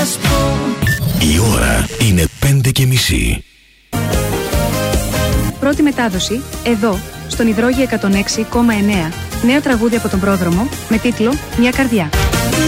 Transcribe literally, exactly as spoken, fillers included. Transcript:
μας πούν. Η ώρα είναι πέντε και μισή. Πρώτη μετάδοση, εδώ, στον Υδρόγειο εκατόν έξι κόμμα εννέα. Νέο τραγούδι από τον πρόδρομο, με τίτλο «Μια καρδιά».